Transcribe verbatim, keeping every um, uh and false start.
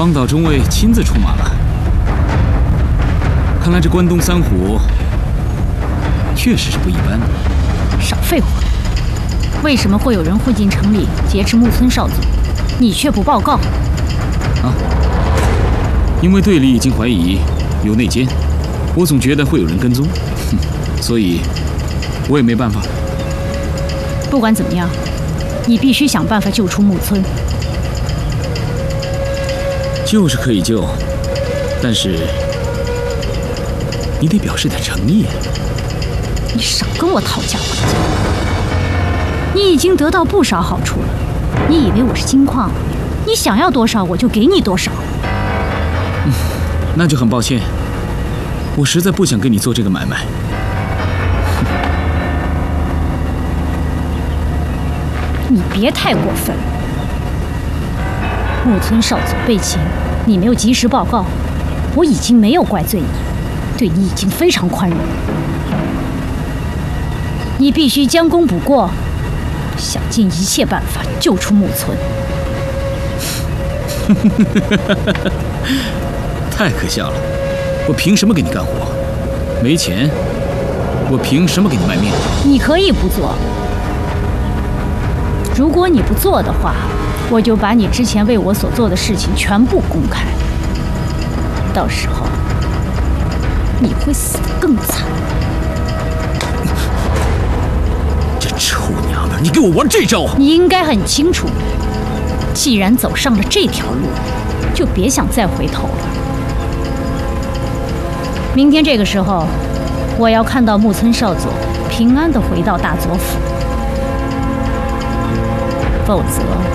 方岛中尉亲自出马了。看来这关东三虎确实是不一般。 少废话！为什么会有人混进城里劫持木村少佐，你却不报告？ 啊，因为队里已经怀疑有内奸，我总觉得会有人跟踪，哼，所以我也没办法。 不管怎么样，你必须想办法救出木村。 救是可以救，但是你得表示点诚意。 你少跟我讨价还价！你已经得到不少好处了，你以为我是金矿？你想要多少我就给你多少。 嗯，那就很抱歉，我实在不想跟你做这个买卖。 你别太过分了。木村少佐被擒，你没有及时报告，我已经没有怪罪你，对你已经非常宽容。你必须将功补过，想尽一切办法救出木村。 太可笑了！我凭什么给你干活？没钱，我凭什么给你卖命？ 你可以不做，如果你不做的话，我就把你之前为我所做的事情全部公开。到时候你会死得更惨。 这臭娘们，你给我玩这招！ 你应该很清楚，既然走上了这条路，就别想再回头了。明天这个时候，我要看到木村少佐平安地回到大佐府，否则